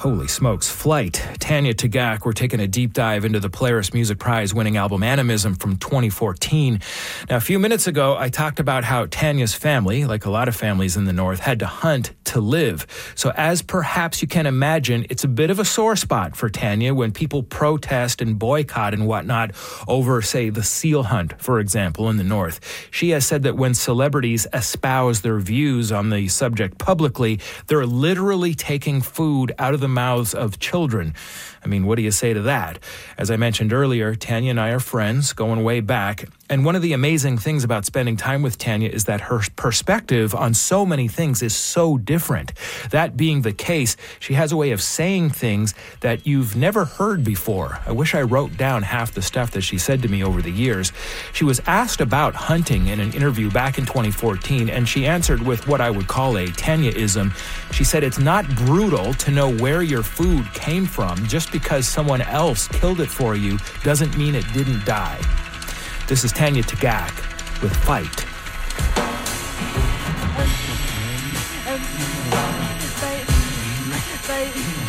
Holy smokes. Flight. Tanya Tagaq. We're taking a deep dive into the Polaris Music Prize winning album Animism from 2014. Now, a few minutes ago, I talked about how Tanya's family, like a lot of families in the North, had to hunt to live. So as perhaps you can imagine, it's a bit of a sore spot for Tanya when people protest and boycott and whatnot over, say, the seal hunt, for example, in the North. She has said that when celebrities espouse their views on the subject publicly, they're literally taking food out of the mouths of children. I mean, what do you say to that? As I mentioned earlier, Tanya and I are friends going way back. And one of the amazing things about spending time with Tanya is that her perspective on so many things is so different. That being the case, she has a way of saying things that you've never heard before. I wish I wrote down half the stuff that she said to me over the years. She was asked about hunting in an interview back in 2014, and she answered with what I would call a Tanya-ism. She said, "It's not brutal to know where your food came from. Just because someone else killed it for you doesn't mean it didn't die." This is Tanya Tagaq with Fight. Fight.